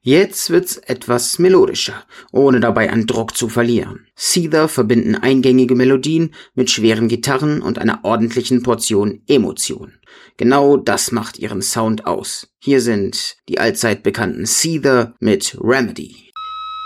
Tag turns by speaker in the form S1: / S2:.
S1: Jetzt wird's etwas melodischer, ohne dabei an Druck zu verlieren. Seether verbinden eingängige Melodien mit schweren Gitarren und einer ordentlichen Portion Emotion. Genau das macht ihren Sound aus. Hier sind die allzeit bekannten Seether mit Remedy.